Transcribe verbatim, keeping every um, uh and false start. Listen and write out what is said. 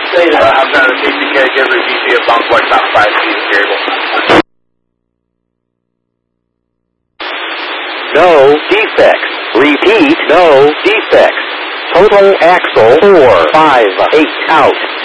Uh, I'm trying to teach the caregiver if you see a bunk board about five feet of cable. No defects. Repeat, no defects. Total axle four five eight out.